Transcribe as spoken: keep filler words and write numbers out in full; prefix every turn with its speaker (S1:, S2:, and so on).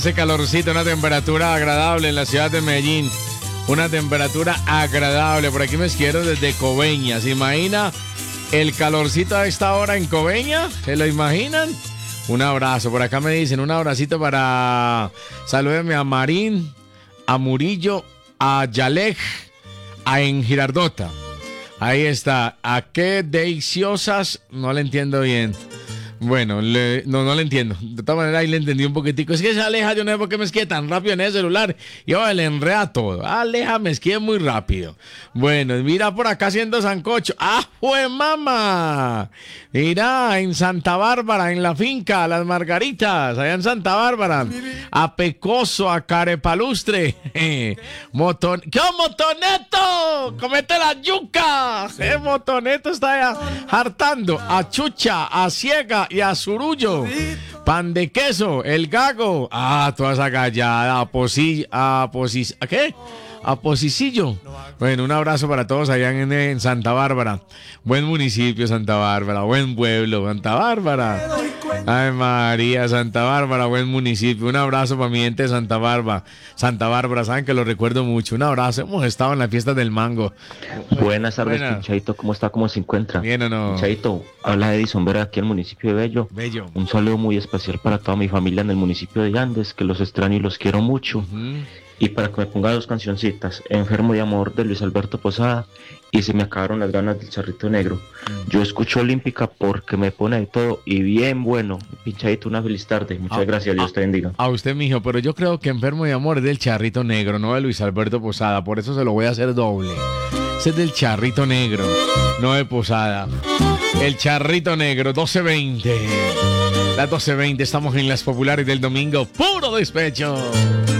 S1: Ese calorcito, una temperatura agradable en la ciudad de Medellín. Una temperatura agradable. Por aquí me escribieron desde Coveña. ¿Se imagina el calorcito a esta hora en Coveña? ¿Se lo imaginan? Un abrazo. Por acá me dicen un abracito para... Salúdeme a Marín, a Murillo, a Yalej, a En Girardota. Ahí está. ¿A qué deliciosas? No le entiendo bien. Bueno, le, no, no le entiendo. De todas maneras, ahí le entendí un poquitico. Es que se aleja, yo no sé por qué me escribe tan rápido en el celular. Y ahora le enreda todo. Aleja, me escribe muy rápido. Bueno, mira por acá haciendo sancocho. ¡Ah, jue mamá! Mira, en Santa Bárbara, en la finca, Las Margaritas, allá en Santa Bárbara. A Pecoso, a Carepalustre. Moton... ¿Qué oh, Motoneto? ¡Comete la yuca! El Motoneto está allá hartando. A Chucha, a Ciega y a Zurullo. Pan de queso, el gago. Ah, toda esa gallada. A posi, a posis, ¿a qué? A Posicillo. Bueno, un abrazo para todos allá en, en Santa Bárbara. Buen municipio, Santa Bárbara. Buen pueblo, Santa Bárbara. Ay, María, Santa Bárbara, buen municipio. Un abrazo para mi gente de Santa Bárbara. Santa Bárbara, saben que lo recuerdo mucho. Un abrazo. Hemos estado en la fiesta del mango.
S2: Buenas tardes,
S1: Buena.
S2: Pinchadito. ¿Cómo está? ¿Cómo se encuentra?
S1: Bien o no.
S2: Pinchadito, habla Edison Vera aquí en el municipio de Bello.
S1: Bello.
S2: Un saludo muy especial para toda mi familia en el municipio de Andes, que los extraño y los quiero mucho.
S1: Uh-huh.
S2: Y para que me ponga dos cancioncitas, Enfermo de Amor de Luis Alberto Posada y Se me acabaron las ganas del Charrito Negro. Yo escucho Olímpica porque me pone de todo y bien bueno. Pinchadito, una feliz tarde. Muchas
S1: Ah,
S2: gracias, Dios
S1: ah,
S2: te bendiga.
S1: A usted, mijo, pero yo creo que Enfermo de Amor es del Charrito Negro, no de Luis Alberto Posada. Por eso se lo voy a hacer doble. Ese es del Charrito Negro, no de Posada. El Charrito Negro, doce veinte. Las doce veinte, estamos en las populares del domingo. Puro despecho.